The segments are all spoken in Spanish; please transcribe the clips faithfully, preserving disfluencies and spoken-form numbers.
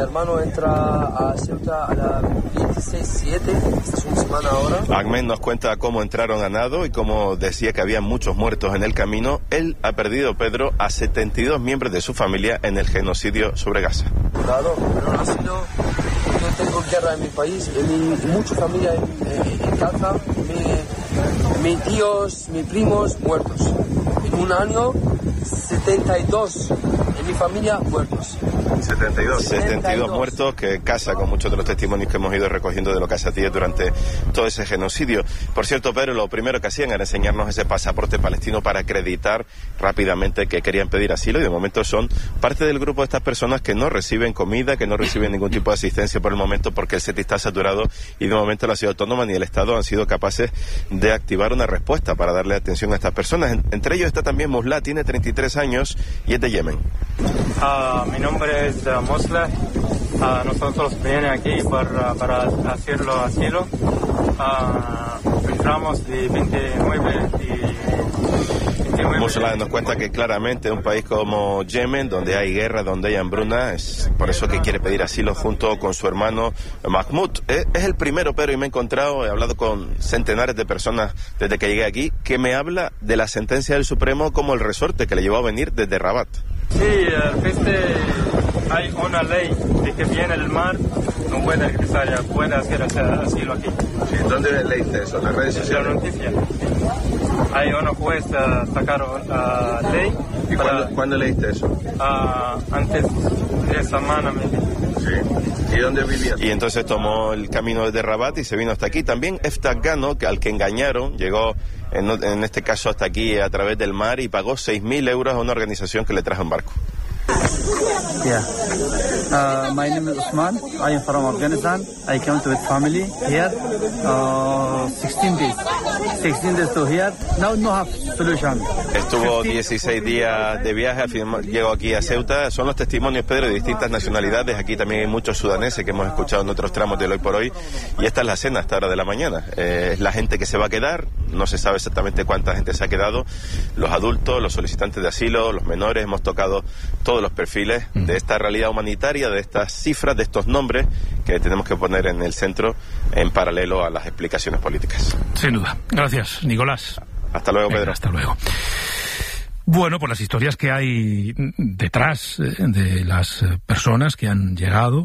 hermano entra a Ceuta a las veintiséis siete, es una semana ahora. Ahmed nos cuenta cómo entraron a nado y cómo decía que había muchos muertos en el camino. Él ha perdido, Pedro, a setenta y dos miembros de su familia en el genocidio sobre Gaza. Claro, pero no ha sido... Yo tengo guerra en mi país, en mi, mucha familia en, en, en Gaza, mi, mis tíos, mis primos muertos. En un año, setenta y dos en mi familia muertos. setenta y dos. setenta y dos muertos, que casa con muchos de los testimonios que hemos ido recogiendo de los casatíes durante todo ese genocidio. Por cierto, Pedro, lo primero que hacían era enseñarnos ese pasaporte palestino para acreditar rápidamente que querían pedir asilo, y de momento son parte del grupo de estas personas que no reciben comida, que no reciben ningún tipo de asistencia por el momento porque el SETI está saturado, y de momento la ciudad autónoma ni el Estado han sido capaces de activar una respuesta para darle atención a estas personas. En, entre ellos está también Musla, tiene treinta y tres años y es de Yemen. Uh, mi nombre es uh, Musla. Uh, nosotros venimos aquí para, para hacerlo asilo. Uh, entramos de veintinueve y... Musla nos cuenta que claramente un país como Yemen, donde hay guerra, donde hay hambruna, es por eso que quiere pedir asilo junto con su hermano Mahmoud. Es, es el primero, pero y me he encontrado, he hablado con centenares de personas desde que llegué aquí, que me habla de la sentencia del Supremo como el resorte que le llevó a venir desde Rabat. Sí, este, hay una ley de que viene el mar, no puede regresar, ya puede hacer asilo aquí. Sí, ¿dónde leíste eso? ¿En las redes sociales? La noticia. Hay una juez uh, sacaron la uh, ley. ¿Y para, ¿cuándo, ¿cuándo leíste eso? Uh, antes de tres semanas. Sí. ¿Y dónde vivías? Y entonces tomó el camino desde Rabat y se vino hasta aquí. También Eftah Gano, que al que engañaron, llegó en, en este caso hasta aquí a través del mar y pagó seis mil euros a una organización que le trajo en barco. Yeah. Uh, my name is Usman. I am from Afghanistan. I came to with family here. Uh, sixteen days. sixteen days to here. Now no have solution. Estuvo dieciséis días de viaje, al final llegó aquí a Ceuta. Son los testimonios, Pedro, de distintas nacionalidades. Aquí también hay muchos sudaneses que hemos escuchado en otros tramos del Hoy por Hoy. Y esta es la cena a esta hora de la mañana. Eh, es la gente que se va a quedar. No se sabe exactamente cuánta gente se ha quedado. Los adultos, los solicitantes de asilo, los menores. Hemos tocado todos los perfiles de esta realidad humanitaria, de estas cifras, de estos nombres que tenemos que poner en el centro en paralelo a las explicaciones políticas. Sin duda. Gracias, Nicolás. Hasta luego, Pedro. Venga, hasta luego. Bueno, pues las historias que hay detrás de las personas que han llegado,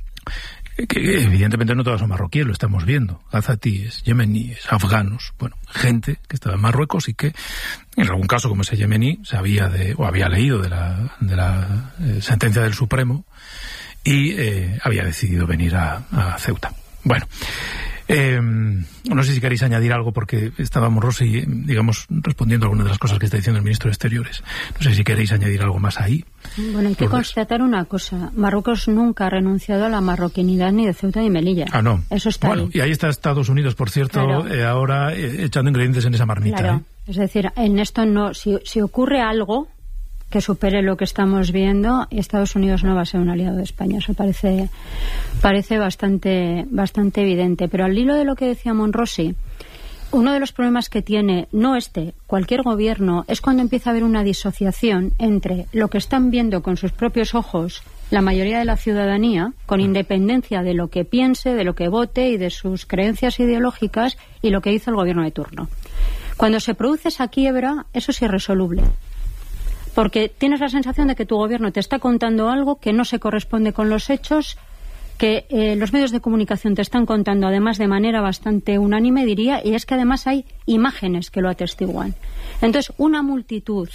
que evidentemente no todas son marroquíes, lo estamos viendo, gazatíes, yemeníes, afganos, bueno, gente que estaba en Marruecos y que en algún caso, como ese yemení, sabía de, o había leído de la, de la eh, sentencia del Supremo y eh, había decidido venir a, a Ceuta. Bueno, eh, no sé si queréis añadir algo, porque estábamos, Rosy, digamos, respondiendo a algunas de las cosas que está diciendo el ministro de Exteriores. No sé si queréis añadir algo más ahí. Bueno, hay que constatar una cosa. Marruecos nunca ha renunciado a la marroquinidad ni de Ceuta ni Melilla. Ah, no. Eso está bueno, ahí. Y ahí está Estados Unidos, por cierto, claro. eh, ahora eh, echando ingredientes en esa marmita. Claro. ¿eh? Es decir, en esto no... Si, si ocurre algo que supere lo que estamos viendo, Estados Unidos no va a ser un aliado de España. Eso parece, parece bastante, bastante evidente. Pero al hilo de lo que decía Monrosi, uno de los problemas que tiene, no este, cualquier gobierno, es cuando empieza a haber una disociación entre lo que están viendo con sus propios ojos la mayoría de la ciudadanía, con independencia de lo que piense, de lo que vote y de sus creencias ideológicas, y lo que hizo el gobierno de turno. Cuando se produce esa quiebra, eso es irresoluble. Porque tienes la sensación de que tu gobierno te está contando algo que no se corresponde con los hechos, que eh, los medios de comunicación te están contando, además de manera bastante unánime, diría, y es que además hay imágenes que lo atestiguan. Entonces, una multitud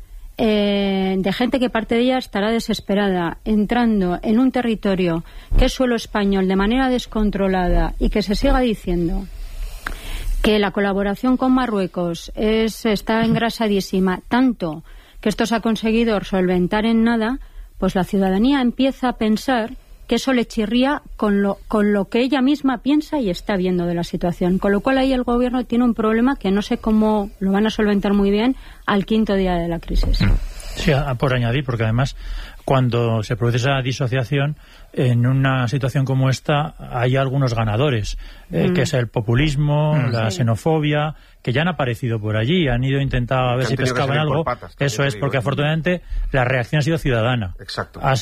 eh, de gente que parte de ella estará desesperada, entrando en un territorio que es suelo español de manera descontrolada, y que se siga diciendo que la colaboración con Marruecos es, está engrasadísima, tanto que esto se ha conseguido solventar en nada, pues la ciudadanía empieza a pensar que eso le chirría con lo, con lo que ella misma piensa y está viendo de la situación. Con lo cual ahí el gobierno tiene un problema que no sé cómo lo van a solventar muy bien al quinto día de la crisis. Sí, por añadir, porque además cuando se produce esa disociación, en una situación como esta hay algunos ganadores, eh, mm. que es el populismo, mm. la sí. xenofobia, que ya han aparecido por allí, han ido a intentar a ver si pescaban algo. Patas, eso es, porque digo, afortunadamente la reacción ha sido ciudadana. Exacto. Ha